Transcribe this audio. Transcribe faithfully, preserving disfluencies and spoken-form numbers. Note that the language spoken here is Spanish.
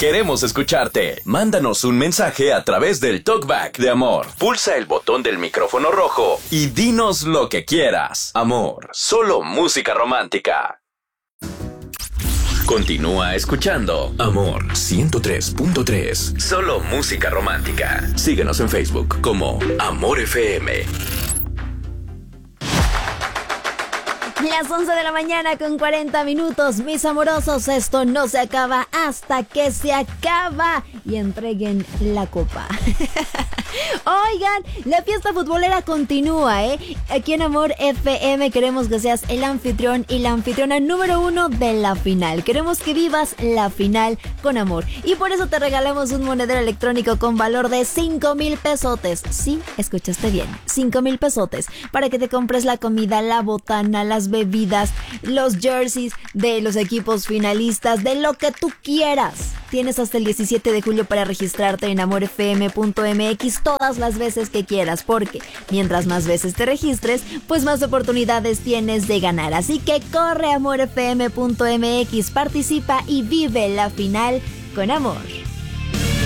Queremos escucharte. Mándanos un mensaje a través del Talkback de Amor. Pulsa el botón del micrófono rojo y dinos lo que quieras. Amor, solo música romántica. Continúa escuchando Amor ciento tres punto tres. Solo música romántica. Síguenos en Facebook como Amor F M. Las once de la mañana con cuarenta minutos, mis amorosos, esto no se acaba hasta que se acaba y entreguen la copa. Oigan, la fiesta futbolera continúa, ¿eh? Aquí en Amor F M queremos que seas el anfitrión y la anfitriona número uno de la final. Queremos que vivas la final con amor. Y por eso te regalamos un monedero electrónico con valor de cinco mil pesotes. Sí, escuchaste bien, cinco mil pesotes. Para que te compres la comida, la botana, las bebidas, los jerseys de los equipos finalistas, de lo que tú quieras. Tienes hasta el diecisiete de julio para registrarte en amor f m punto m x todas las veces que quieras, porque mientras más veces te registres, pues más oportunidades tienes de ganar. Así que corre a amor f m punto m x, participa y vive la final con amor.